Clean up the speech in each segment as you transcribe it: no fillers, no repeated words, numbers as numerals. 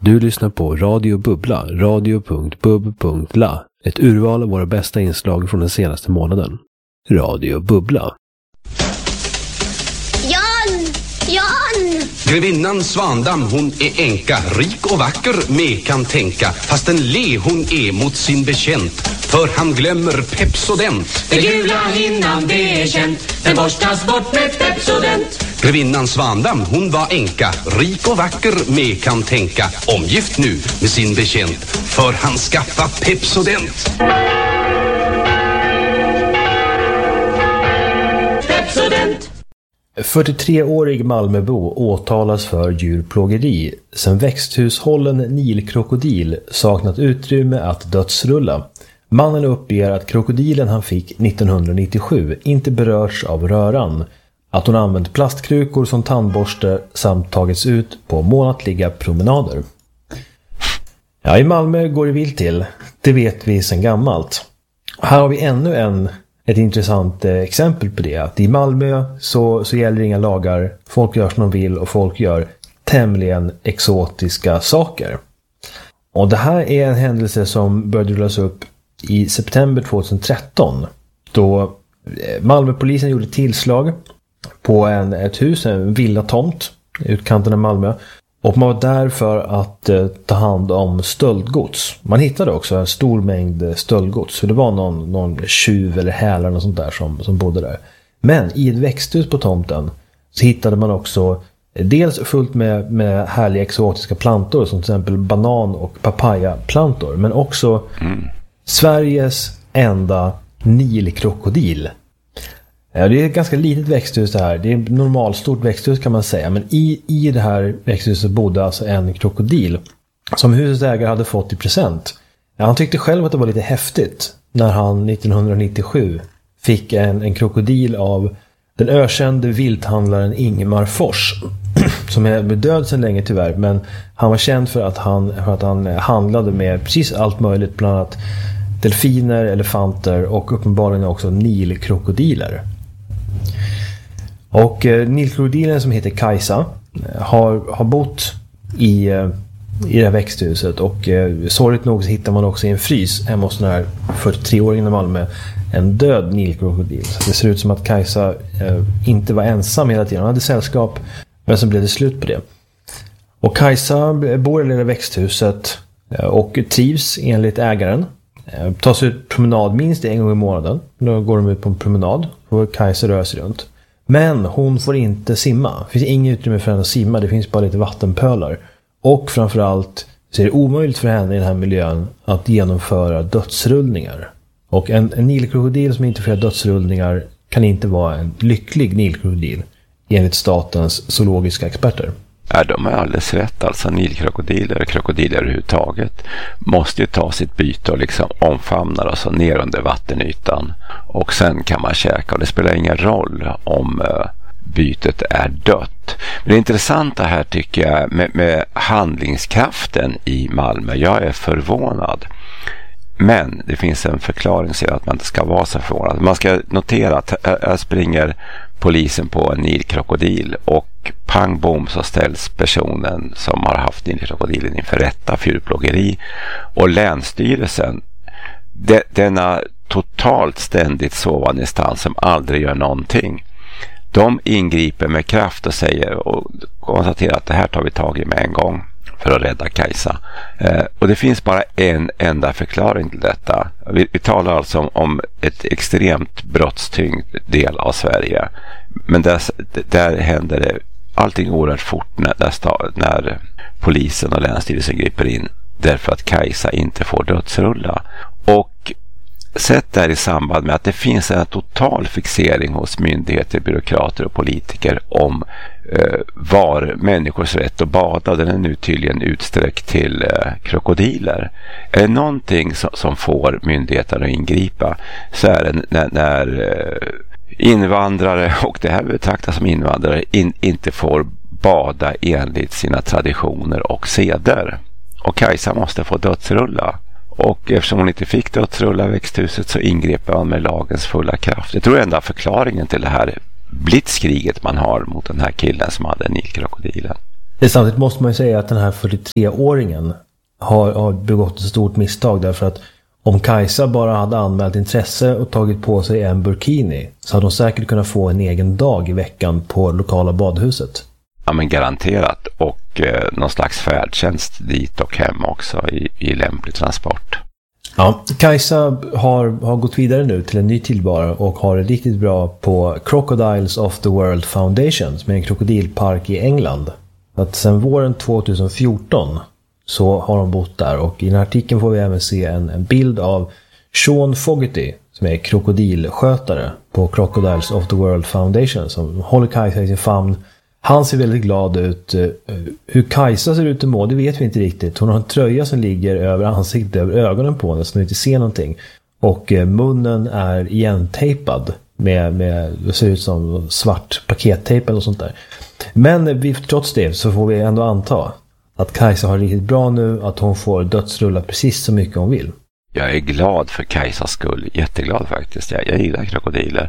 Du lyssnar på Radio Bubbla, radio.bub.la. Ett urval av våra bästa inslag från den senaste månaden. Radio Bubbla. Jan! Grevinnan Svandam, hon är enka, rik och vacker, med kan tänka. Fast en le hon är mot sin bekänt, för han glömmer Pepsodent. Den gula hinnan, det är känt, den borstas bort med Pepsodent. Grevinnan Svandam, hon var enka, rik och vacker, med kan tänka. Omgift nu med sin bekänt, för han skaffa Pepsodent. Pepsodent. 43-årig Malmöbo åtalas för djurplågeri sen växthushållen nilkrokodil saknat utrymme att dödsrulla. Mannen uppger att krokodilen han fick 1997 inte berörts av röran, att hon använt plastkrukor som tandborste samt tagits ut på månatliga promenader. Ja, i Malmö går det vilt till. Det vet vi sedan gammalt. Här har vi ännu ett intressant exempel på det. Att i Malmö så gäller inga lagar. Folk gör som de vill och folk gör tämligen exotiska saker. Och det här är en händelse som började rullas upp i september 2013. Då Malmöpolisen gjorde tillslag på ett hus, en villatomt i utkanten av Malmö. Och man var där för att ta hand om stöldgods. Man hittade också en stor mängd stöldgods. För det var någon tjuv eller hälar och sånt där som bodde där. Men i ett växthus på tomten så hittade man också dels fullt med härliga exotiska plantor. Som till exempel banan- och papayaplantor. Men också Sveriges enda nilkrokodil. Ja, det är ett ganska litet växthus det här. Det är ett normalstort växthus kan man säga. Men i det här växthuset bodde alltså en krokodil som husets ägare hade fått i present. Ja, han tyckte själv att det var lite häftigt när han 1997 fick en krokodil av den ökände vilthandlaren Ingemar Fors. Som är död sedan länge tyvärr. Men han var känd för att han handlade med precis allt möjligt. Bland annat delfiner, elefanter och uppenbarligen också nilkrokodiler. Och nilkrokodilen som heter Kajsa har bott i det här växthuset. Och sorgligt nog så hittar man också i en frys hemma hos den här 43-åringen i Malmö en död nilkrokodil. Så det ser ut som att Kajsa inte var ensam hela tiden. Han hade sällskap, men så blev det slut på det. Och Kajsa bor i det växthuset och trivs enligt ägaren. Tar sig ut promenad minst en gång i månaden. Då går de ut på en promenad och Kajsa rör sig runt. Men hon får inte simma. Det finns inget utrymme för henne att simma. Det finns bara lite vattenpölar. Och framförallt så är det omöjligt för henne i den här miljön att genomföra dödsrullningar. Och en nilkrokodil som inte får göra dödsrullningar kan inte vara en lycklig nilkrokodil enligt statens zoologiska experter. Ja, de är alldeles rätt. Alltså nilkrokodiler och krokodiler överhuvudtaget måste ju ta sitt byte och liksom omfamna alltså ner under vattenytan. Och sen kan man käka och det spelar ingen roll om bytet är dött. Men det intressanta här tycker jag med handlingskraften i Malmö. Jag är förvånad. Men det finns en förklaring till att man inte ska vara så förvånad. Man ska notera att här springer polisen på en nilkrokodil och pang bom så ställs personen som har haft nilkrokodilen inför rätta för djurplågeri. Och länsstyrelsen, denna totalt ständigt sovande instans som aldrig gör någonting, de ingriper med kraft och säger och konstaterar att det här tar vi tag i med en gång för att rädda Kajsa. Och det finns bara en enda förklaring till detta. Vi talar alltså om ett extremt brottstyngt del av Sverige. Men där händer det allting oerhört fort när polisen och länsstyrelsen griper in därför att Kajsa inte får dödsrulla. Och sett där i samband med att det finns en total fixering hos myndigheter, byråkrater och politiker om var människors rätt att bada, den är nu tydligen utsträckt till krokodiler. Är det någonting som får myndigheter att ingripa så är det när invandrare, och det här betraktas som invandrare, inte får bada enligt sina traditioner och seder. Och Kajsa måste få dödsrulla. Och eftersom hon inte fick dödsrulla i växthuset så ingrep man med lagens fulla kraft. Jag tror ändå förklaringen till det här blitzkriget man har mot den här killen som hade nilkrokodilen. Samtidigt måste man ju säga att den här 43-åringen har begått ett stort misstag, därför att om Kajsa bara hade anmält intresse och tagit på sig en burkini så hade hon säkert kunnat få en egen dag i veckan på lokala badhuset. Ja, men garanterat. Och någon slags färdtjänst dit och hem också i lämplig transport. Ja, Kajsa har gått vidare nu till en ny tillvaro och har det riktigt bra på Crocodiles of the World Foundation, som är en krokodilpark i England. Att sen våren 2014 så har de bott där, och i den här artikeln får vi även se en bild av Sean Fogarty som är krokodilskötare på Crocodiles of the World Foundation, som håller Kajsa i sin famn. Han ser väldigt glad ut. Hur Kajsa ser ut att må, det vet vi inte riktigt. Hon har en tröja som ligger över ansiktet, över ögonen på henne, så hon inte ser någonting. Och munnen är igentejpad med det ser ut som svart pakettejp och sånt där. Men trots det så får vi ändå anta att Kajsa har riktigt bra nu, att hon får dödsrulla precis så mycket hon vill. Jag är glad för Kajsas skull, jätteglad faktiskt. Jag gillar krokodiler.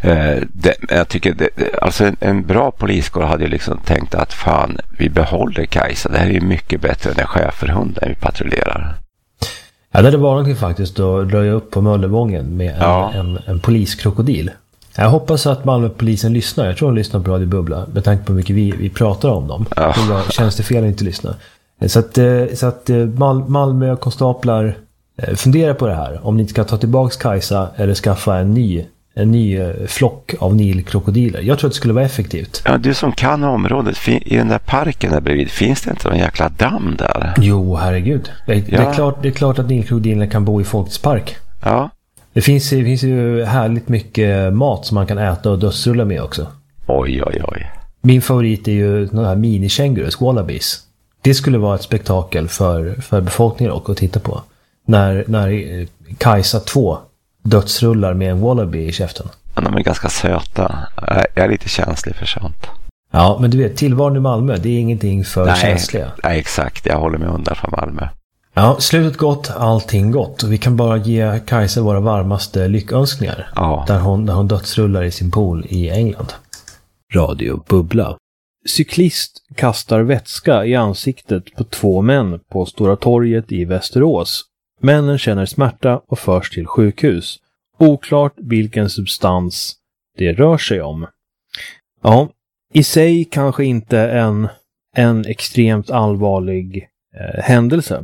Jag tycker alltså en bra poliskår hade ju liksom tänkt att fan, vi behåller Kajsa. Det här är ju mycket bättre än en schäferhunden vi patrullerar. Ja, det var någonting faktiskt att röja upp på Möllevången med en poliskrokodil. Jag hoppas att Malmöpolisen lyssnar. Jag tror de lyssnar på Radio Bubbla med tanke på hur mycket vi pratar om dem. Ja. Då känns det fel att inte lyssna. Så att Malmö konstaplar fundera på det här. Om ni ska ta tillbaka Kajsa eller skaffa en ny flock av nilkrokodiler. Jag tror att det skulle vara effektivt. Ja, du som kan området, i den där parken där bredvid, finns det inte någon jäkla damm där? Jo, herregud. Det är klart att nilkrokodiler kan bo i Folkets park. Ja. Det finns ju härligt mycket mat som man kan äta och dödsrulla med också. Oj. Min favorit är ju några här mini-kängurus, wallabies. Det skulle vara ett spektakel för befolkningen och att titta på. När Kajsa 2 dödsrullar med en wallaby i käften. Ja, de är ganska söta. Jag är lite känslig för sånt. Ja, men du vet, tillvaron i Malmö, det är ingenting för känsliga. Nej, exakt. Jag håller mig undan från Malmö. Ja, slutet gott, allting gott. Vi kan bara ge Kajsa våra varmaste lyckönskningar. Ja. Där hon dödsrullar i sin pool i England. Radio Bubbla. Cyklist kastar vätska i ansiktet på 2 män på Stora torget i Västerås. Männen känner smärta och förs till sjukhus. Oklart vilken substans det rör sig om. Ja, i sig kanske inte en extremt allvarlig händelse.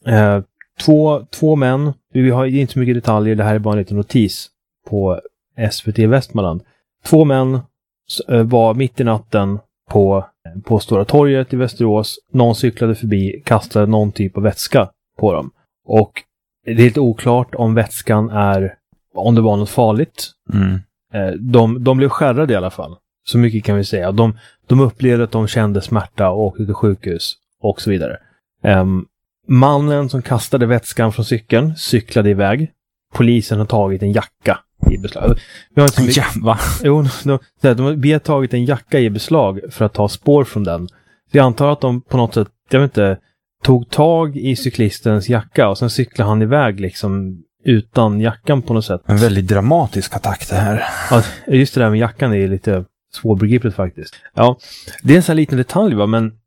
Två män, vi har inte så mycket detaljer, det här är bara en liten notis på SVT Västmanland. 2 män var mitt i natten på Stora torget i Västerås. Någon cyklade förbi, kastade någon typ av vätska på dem. Och det är lite oklart om vätskan om det var något farligt. De blev skärrade i alla fall. Så mycket kan vi säga. De upplevde att de kände smärta och åkte till sjukhus och så vidare. Mannen som kastade vätskan från cykeln cyklade iväg. Polisen har tagit en jacka i beslag. Vi har tagit en jacka i beslag för att ta spår från den. Så jag antar att de på något sätt, jag vet inte, tog tag i cyklistens jacka och sen cyklade han iväg liksom utan jackan på något sätt. En väldigt dramatisk attack det här. Ja, just det där med jackan är lite svårbegripligt faktiskt. Ja, det är en sån här liten detalj va, men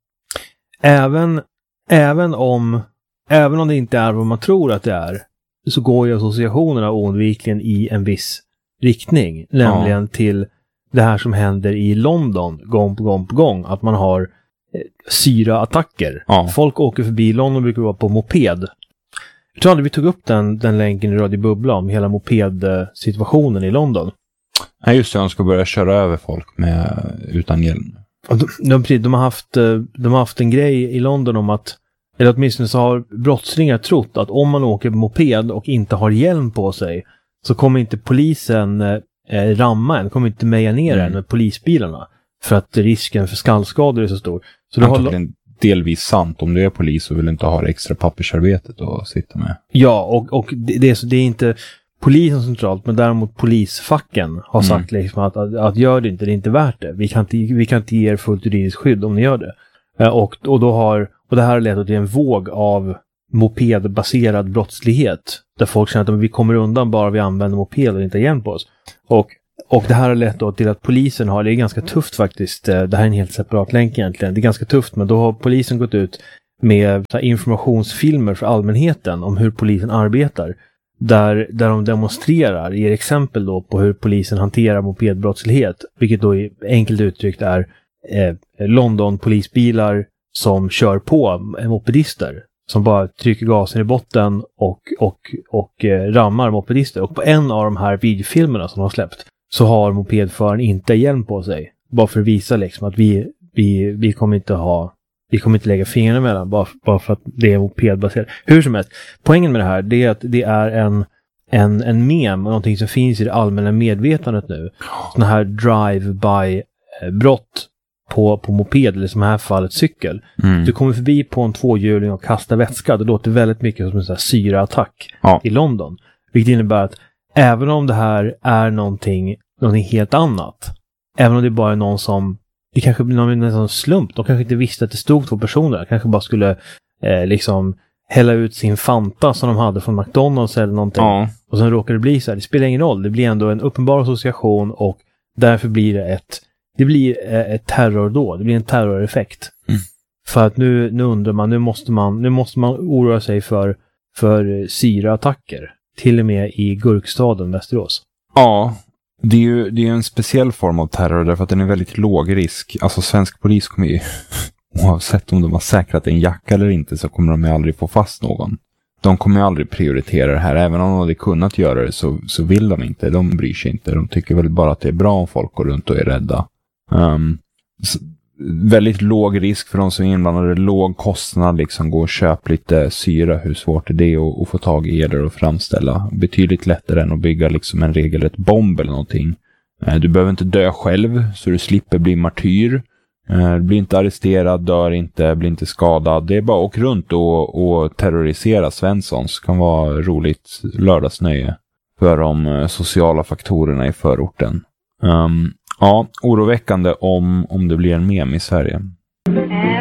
även om det inte är vad man tror att det är, så går ju associationerna oundvikligen i en viss riktning, nämligen till det här som händer i London gång på gång, att man har syraattacker. Ja. Folk åker förbi London, brukar vara på moped. Jag tror aldrig vi tog upp den länken i Radio Bubbla om hela moped-situationen i London. Nej, just det, de ska börja köra över folk utan hjälm. De har haft en grej i London om att, eller åtminstone så har brottslingar trott att om man åker moped och inte har hjälm på sig så kommer inte polisen ramma en, kommer inte meja ner en med polisbilarna. För att risken för skallskador är så stor. Så det är delvis sant. Om du är polis så vill du inte ha det extra pappersarbetet att sitta med. Ja, och det är inte polisen centralt, men däremot polisfacken har sagt liksom att gör det inte värt det. Vi kan inte ge er fullt juridiskt skydd om ni gör det. Och det här har lett till en våg av mopedbaserad brottslighet. Där folk känner att vi kommer undan bara vi använder moped och inte igen på oss. Och Och det här har lett då till att polisen har, det är ganska tufft faktiskt, det här är en helt separat länk egentligen, det är ganska tufft, men då har polisen gått ut med informationsfilmer för allmänheten om hur polisen arbetar. Där de demonstrerar, ger exempel då på hur polisen hanterar mopedbrottslighet, vilket då enkelt uttryckt är London polisbilar som kör på mopedister, som bara trycker gasen i botten och rammar mopedister. Och på en av de här videofilmerna som de har släppt så har mopedföraren inte hjälm på sig, bara för att visa liksom att vi kommer inte lägga fingrarna mellan bara för att det är mopedbaserat. Hur som helst, poängen med det här det är att det är en mem och någonting som finns i det allmänna medvetandet nu. Såna här drive-by-brott på moped, eller som i det här fallet cykel. Du kommer förbi på en tvåhjuling och kastar vätska. Det låter väldigt mycket som en sån här syraattack i London. Vilket innebär att även om det här är någonting helt annat, även om det bara är någon som, det kanske blir någon nästan slump, de kanske inte visste att det stod 2 personer, kanske bara skulle liksom hälla ut sin Fanta som de hade från McDonalds eller någonting. Och sen råkar det bli så här, det spelar ingen roll, det blir ändå en uppenbar association och därför blir det ett terrordåd, det blir en terroreffekt. För att nu undrar man, nu måste man oroa sig för syraattacker, till och med i Gurkstaden, Västerås. Ja, det är ju en speciell form av terror därför att den är väldigt låg risk. Alltså svensk polis kommer ju, oavsett om de har säkrat en jacka eller inte, så kommer de ju aldrig få fast någon. De kommer ju aldrig prioritera det här. Även om de hade kunnat göra det så vill de inte. De bryr sig inte. De tycker väl bara att det är bra om folk går runt och är rädda. Väldigt låg risk för de som är inblandade. Låg kostnad, liksom gå och köpa lite syra. Hur svårt är det att få tag i det och framställa? Betydligt lättare än att bygga liksom en regelrätt bomb eller någonting. Du behöver inte dö själv så du slipper bli martyr. Du blir inte arresterad, dör inte, blir inte skadad. Det är bara att åka runt och terrorisera Svenssons. Kan vara roligt lördagsnöje för de sociala faktorerna i förorten. Ja, oroväckande om det blir en mem i Sverige.